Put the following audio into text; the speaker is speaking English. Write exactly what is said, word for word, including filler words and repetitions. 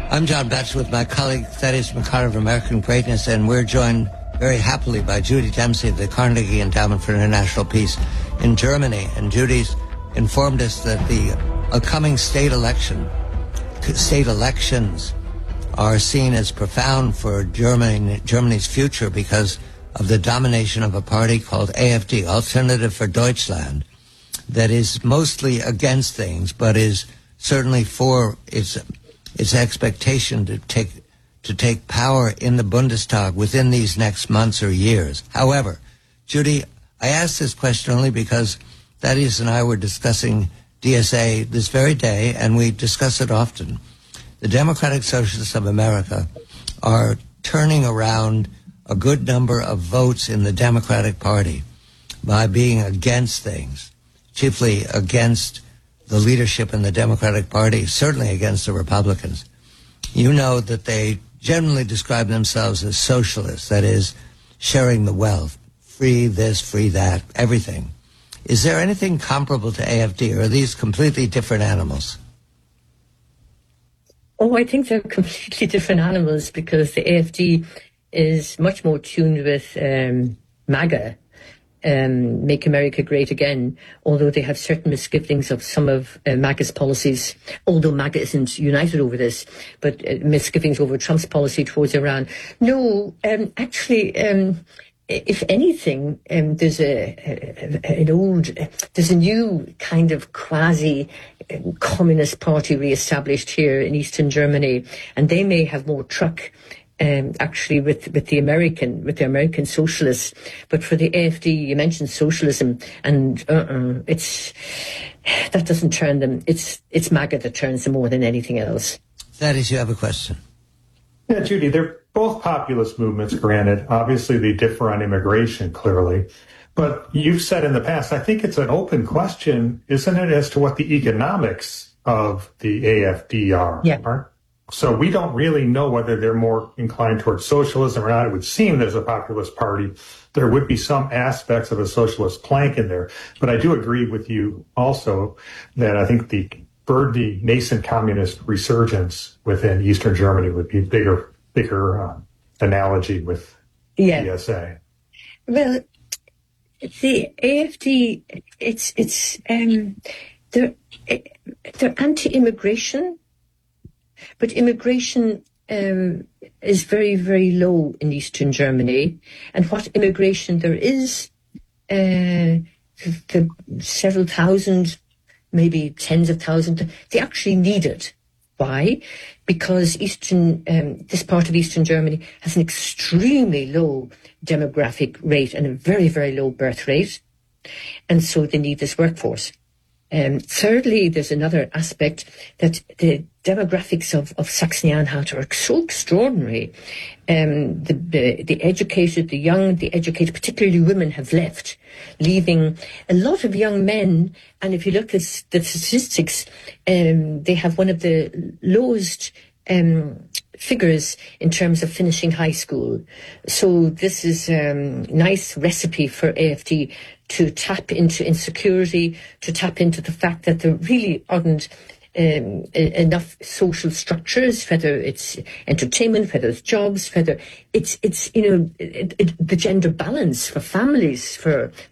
I'm John Batch with my colleague Thaddeus McCarter of American Greatness, and we're joined very happily by Judy Dempsey of the Carnegie Endowment for International Peace in Germany. And Judy's informed us that the upcoming state election, state elections are seen as profound for Germany, Germany's future because of the domination of a party called A F D, Alternative for Deutschland, that is mostly against things, but is certainly for its its expectation to take to take power in the Bundestag within these next months or years. However, Judy, I asked this question only because Thaddeus and I were discussing D S A this very day, and we discuss it often. The Democratic Socialists of America are turning around a good number of votes in the Democratic Party by being against things, chiefly against the leadership in the Democratic Party, certainly against the Republicans. You know that they generally describe themselves as socialists, that is, sharing the wealth, free this, free that, everything. Is there anything comparable to A F D, or are these completely different animals? Oh, I think they're completely different animals because the A F D is much more tuned with um, MAGA, um, Make America Great Again, although they have certain misgivings of some of uh, MAGA's policies, although MAGA isn't united over this, but uh, misgivings over Trump's policy towards Iran. No, um, actually, um, if anything, um, there's a, a an old, there's a new kind of quasi communist party re-established here in Eastern Germany, and they may have more truck um, actually with with the American with the American socialists. But for the A F D, you mentioned socialism, and uh-uh, it's that doesn't turn them. It's it's MAGA that turns them more than anything else. That is, you have a question. Yeah, Judy, they're both populist movements, granted. Obviously, they differ on immigration, clearly. But you've said in the past, I think it's an open question, isn't it, as to what the economics of the A F D are? Yeah. So we don't really know whether they're more inclined towards socialism or not. It would seem there's a populist party. There would be some aspects of a socialist plank in there. But I do agree with you also that I think the the nascent communist resurgence within Eastern Germany would be a bigger, bigger uh, analogy with yeah. D S A. Well, the A F D, it's it's um, they're they're anti-immigration, but immigration um, is very very low in Eastern Germany, and what immigration there is, uh, the, the several thousand. Maybe tens of thousands, they actually need it. Why? Because Eastern, um, this part of Eastern Germany has an extremely low demographic rate and a very, very low birth rate. And so they need this workforce. Um, thirdly, there's another aspect that the demographics of, of Saxony-Anhalt are so extraordinary. Um, the, the, the educated, the young, the educated, particularly women, have left, leaving a lot of young men. And if you look at the statistics, um, they have one of the lowest um, figures in terms of finishing high school. So this is a um, nice recipe for A F D to tap into insecurity, to tap into the fact that there really aren't um, enough social structures, whether it's entertainment, whether it's jobs, whether it's, it's you know, it, it, the gender balance for families, for